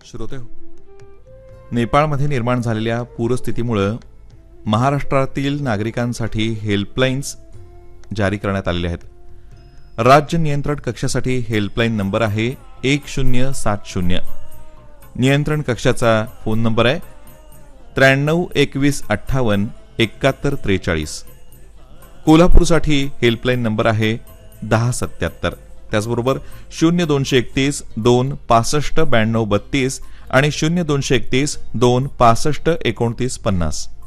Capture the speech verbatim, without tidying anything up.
श्रोते हो, नेपाळमध्ये निर्माण झालेल्या पूरस्थितीमुळे महाराष्ट्रातील नागरिकांसाठी हेल्पलाईन्स जारी करण्यात आलेले आहेत. राज्य नियंत्रण कक्षासाठी हेल्पलाईन नंबर आहे एक शून्य सात शून्य. नियंत्रण कक्षाचा फोन नंबर आहे त्र्याण्णव एकवीस अठ्ठावन्न एकाहत्तर त्रेचाळीस. कोल्हापूरसाठी हेल्पलाईन नंबर आहे दहा सत्याहत्तर. त्याचबरोबर शून्य दोनशे एकतीस दोन पासष्ट ब्याण्णव बत्तीस आणि शून्य दोनशे एकतीस दोन पासष्ट एकोणतीस पन्नास.